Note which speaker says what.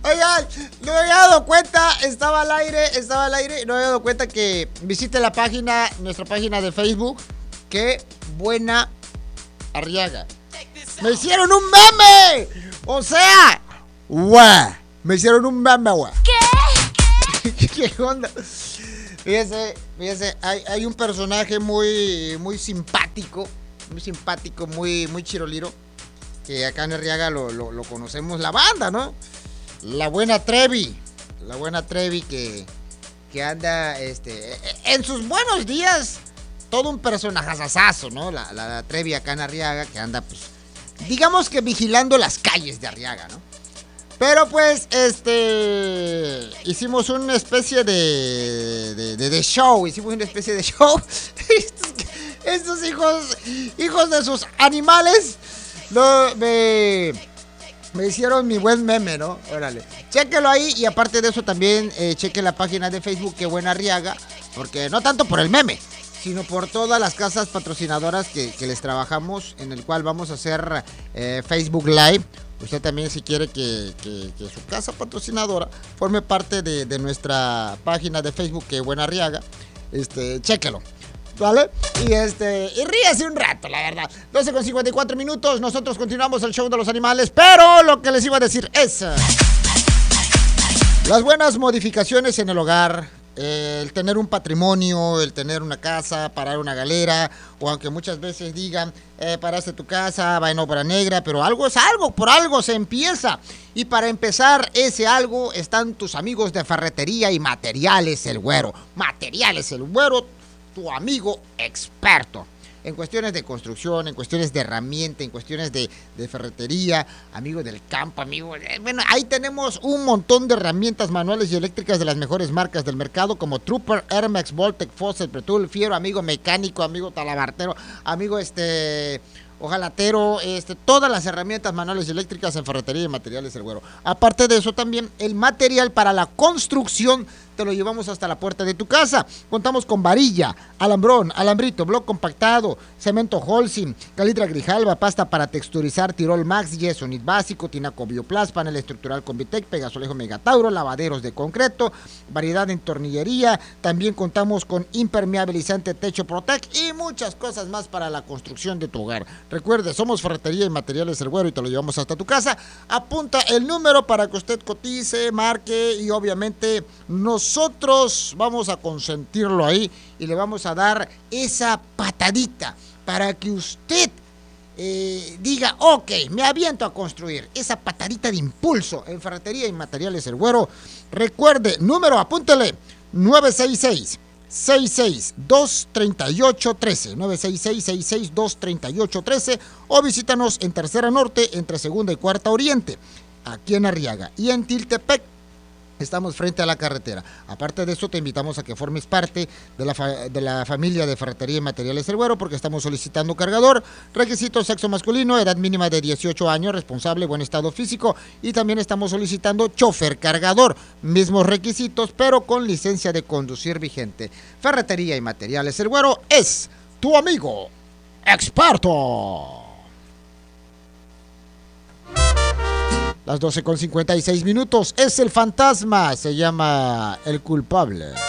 Speaker 1: Oigan, no me había dado cuenta, estaba al aire, no me había dado cuenta que visite nuestra página de Facebook. Qué buena Arriaga. ¡Me hicieron un meme! O sea, ¡guau! Me hicieron un meme, güey. ¿Qué? ¿Qué onda? Fíjese, hay un personaje muy simpático, muy chiroliro, que acá en Arriaga lo conocemos, la banda, ¿no? La buena Trevi que anda, en sus buenos días, todo un personajazazazo, ¿no? La Trevi acá en Arriaga, que anda, pues, digamos que vigilando las calles de Arriaga, ¿no? Pero pues, hicimos una especie de show, Estos hijos de sus animales, me hicieron mi buen meme, ¿no? Órale. Chéquelo ahí y aparte de eso también cheque la página de Facebook Qué Buena Arriaga, porque no tanto por el meme, sino por todas las casas patrocinadoras que les trabajamos, en el cual vamos a hacer Facebook Live. Usted también, si quiere que su casa patrocinadora forme parte de nuestra página de Facebook Qué Buena Arriaga, chéquelo, ¿vale? Y ríase un rato, la verdad. 12:54, nosotros continuamos el show de los animales, pero lo que les iba a decir es las buenas modificaciones en el hogar, el tener un patrimonio, el tener una casa, parar una galera, o aunque muchas veces digan, paraste tu casa, va en obra negra, pero algo es algo, por algo se empieza. Y para empezar ese algo están tus amigos de Ferretería y Materiales El Güero. Materiales El Güero, tu amigo experto en cuestiones de construcción, en cuestiones de herramienta, en cuestiones de ferretería, amigo del campo, bueno, ahí tenemos un montón de herramientas manuales y eléctricas de las mejores marcas del mercado, como Trooper, Hermex, Voltec, Fosset, Pretul, Fiero, amigo mecánico, amigo talabartero, amigo ojalatero, todas las herramientas manuales y eléctricas en Ferretería y Materiales El Güero. Aparte de eso también, el material para la construcción te lo llevamos hasta la puerta de tu casa. Contamos con varilla, alambrón, alambrito, bloc compactado, cemento Holcim, calidra Grijalva, pasta para texturizar Tirol Max, yeso nit básico, tinaco Bioplas, panel estructural Convitec, Pegasolejo Megatauro, lavaderos de concreto, variedad en tornillería. También contamos con impermeabilizante Techo Protec y muchas cosas más para la construcción de tu hogar. Recuerde, somos Ferretería y Materiales El Güero y te lo llevamos hasta tu casa. Apunta el número para que usted cotice, marque y obviamente nosotros vamos a consentirlo ahí y le vamos a dar esa patadita para que usted diga, ok, me aviento a construir. Esa patadita de impulso en Ferretería y Materiales El Güero. Recuerde, número, apúntele, 966-238-13, 966-238-13, o visítanos en Tercera Norte, entre Segunda y Cuarta Oriente, aquí en Arriaga, y en Tiltepec. Estamos frente a la carretera. Aparte de eso, te invitamos a que formes parte de la familia de Ferretería y Materiales El Güero, porque estamos solicitando cargador, requisito sexo masculino, edad mínima de 18 años, responsable, buen estado físico, y también estamos solicitando chofer cargador, mismos requisitos, pero con licencia de conducir vigente. Ferretería y Materiales El Güero es tu amigo experto. Las 12:56, es el fantasma, se llama El Culpable.